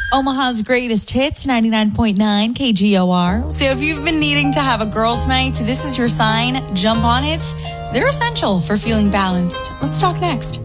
Omaha's greatest hits, 99.9 KGOR. So if you've been needing to have a girls' night, this is your sign. Jump on it. They're essential for feeling balanced. Let's talk next.